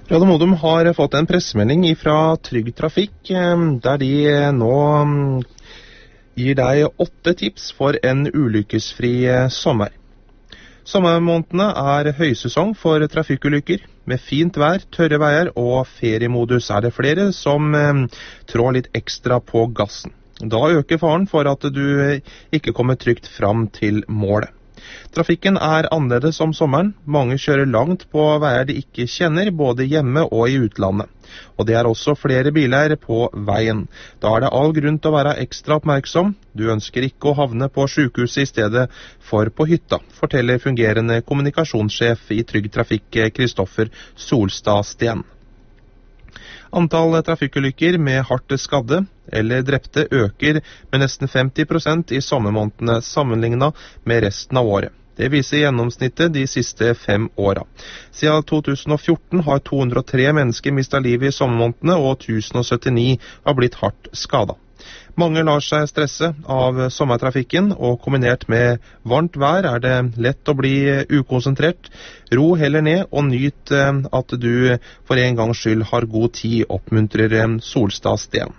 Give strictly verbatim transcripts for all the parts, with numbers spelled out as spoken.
Radio Modum har fått en pressemelding fra Trygg Trafikk, der de nå gir deg åtte tips for en ulykkesfri sommer. Sommermånedene er høysesong for trafikkulykker. Med fint vær, tørre veier og feriemodus er det flere som trår litt ekstra på gassen. Da øker faren for at du ikke kommer trygt fram til målet. Trafikken er annerledes om sommeren. Mange kjører langt på veier de ikke kjenner, både hjemme og i utlandet. Og det er også flere biler på veien. Da er det all grunn til å være ekstra oppmerksom. Du ønsker ikke å havne på sykehuset i stedet for på hytta, forteller fungerende kommunikasjonssjef i Trygg Trafikk Kristoffer Solstad Sten. Antall trafikkulykker med hardt skadde eller drepte øker med nesten femti prosent i sommermånedene sammenlignet med resten av året. Det viser gjennomsnittet de siste fem åra. Siden to tusen og fjorten har to hundre og tre mennesker mistet livet i sommermånedene, og tusen og syttini har blitt hardt skadet. Mange lar seg stresse av sommertrafikken, og kombinert med varmt vær er det lett å bli ukonsentrert. Ro heller ned og nyt at du for en gangs skyld har god tid, oppmuntrer Solstad Sten.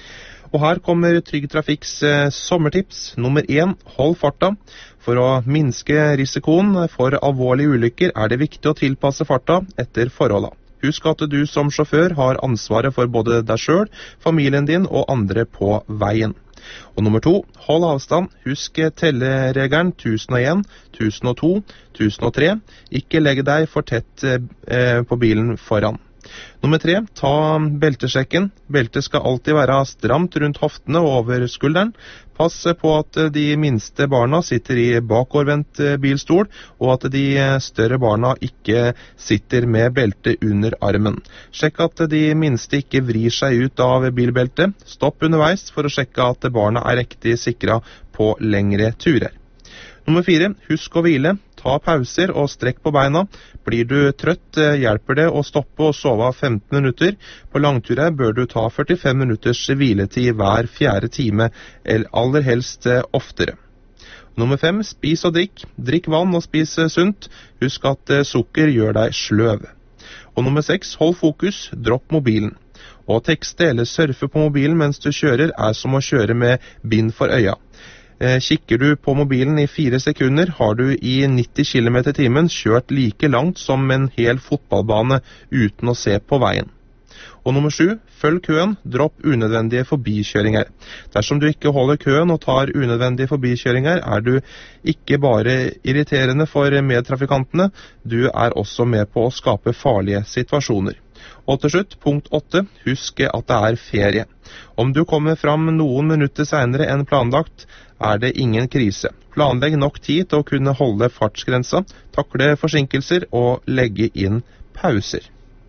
Og her kommer Trygg Trafikks sommertips. Nummer én, hold farta. For å minske risikoen for alvorlige ulykker er det viktig å tilpasse farta etter forholdene. Husk at du som sjåfør har ansvaret for både deg selv, familien din og andre på veien. Og nummer to, hold avstand. Husk telleregelen tusen og en, tusen og to, tusen og tre. Ikke legg deg for tett eh, på bilen foran. Nummer tre, ta beltesjekken. Beltet skal alltid være stramt rundt hoftene og over skulderen. Pass på at de minste barna sitter i bakovervendt bilstol, og at de større barna ikke sitter med belte under armen. Sjekk at de minste ikke vrir seg ut av bilbeltet. Stopp underveis for å sjekke at barna er riktig sikret på lengre turer. Nummer fire, husk å hvile. Ta pauser og strekk på beina. Blir du trøtt, hjelper det å stoppe og sove femten minutter. På langturer bør du ta førtifem minutters hviletid hver fjerde time, eller aller helst oftere. Nummer fem, spis og drikk. Drikk vann og spis sunt. Husk at sukker gjør deg sløv. Og nummer seks, hold fokus. Dropp mobilen. Å tekste eller surfe på mobilen mens du kjører er som å kjøre med bind for øya. Kikker du på mobilen i fire sekunder, har du i nitti kilometer i timen kjørt like langt som en hel fotballbane uten å se på veien. Og nummer sju, følg køen, dropp unødvendige forbikjøringer. Dersom du ikke holder køen og tar unødvendige forbikjøringer, er du ikke bare irriterende for medtrafikantene, du er også med på å skape farlige situasjoner. Og til slutt, punkt åtte, husk at det er ferie. Om du kommer fram noen minutter senere enn planlagt, er det ingen krise. Planlegg nok tid til å kunne holde fartsgrensa, takle forsinkelser og legge inn pauser.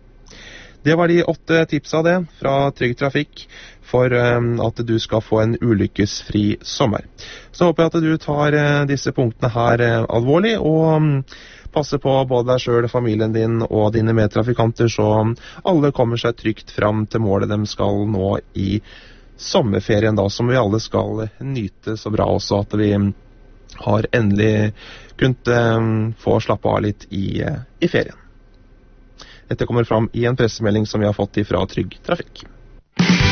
Det var de åtte tipsa det fra Trygg Trafikk for um, at du skal få en ulykkesfri sommer. Så håper jeg at du tar uh, disse punktene her uh, alvorlig og um, passer på både deg selv, familien din og dine medtrafikanter, så alle kommer seg trygt fram til målet de skal nå i sommerferien, da, som vi alle skal nyte så bra også, at vi har endelig kunnet um, få slappe av litt i, uh, i ferien. Dette kommer fram i en pressemelding som vi har fått fra Trygg Trafikk.